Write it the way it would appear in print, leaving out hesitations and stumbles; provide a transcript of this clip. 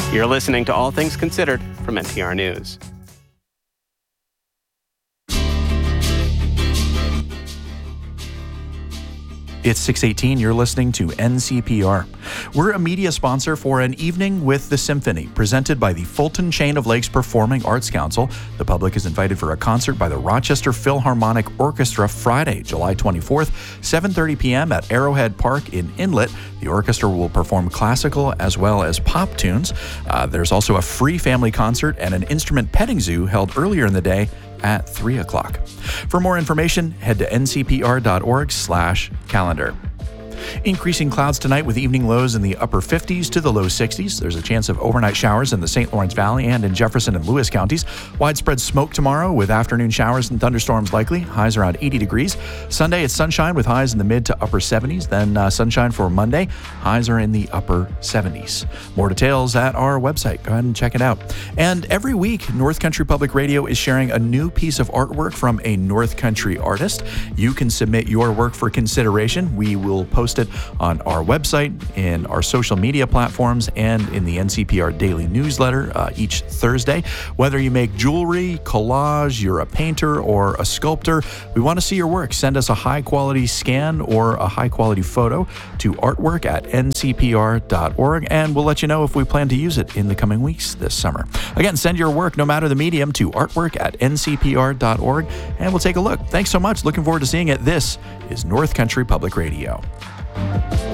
You're listening to All Things Considered from NPR News. It's 6:18. You're listening to NCPR. We're a media sponsor for An Evening with the Symphony, presented by the Fulton Chain of Lakes Performing Arts Council. The public is invited for a concert by the Rochester Philharmonic Orchestra Friday, July 24th, 7:30 p.m. at Arrowhead Park in Inlet. The orchestra will perform classical as well as pop tunes. There's also a free family concert and an instrument petting zoo held earlier in the day at 3 o'clock. For more information, head to ncpr.org/calendar. Increasing clouds tonight with evening lows in the upper 50s to the low 60s. There's a chance of overnight showers in the St. Lawrence Valley and in Jefferson and Lewis counties. Widespread smoke tomorrow with afternoon showers and thunderstorms likely. Highs around 80 degrees. Sunday, it's sunshine with highs in the mid to upper 70s. Then sunshine for Monday. Highs are in the upper 70s. More details at our website. Go ahead and check it out. And every week, North Country Public Radio is sharing a new piece of artwork from a North Country artist. You can submit your work for consideration. We will post it on our website, in our social media platforms, and in the NCPR daily newsletter each Thursday. Whether you make jewelry, collage, you're a painter, or a sculptor, we want to see your work. Send us a high-quality scan or a high-quality photo to artwork@ncpr.org, and we'll let you know if we plan to use it in the coming weeks this summer. Again, send your work, no matter the medium, to artwork@ncpr.org, and we'll take a look. Thanks so much. Looking forward to seeing it. This is North Country Public Radio.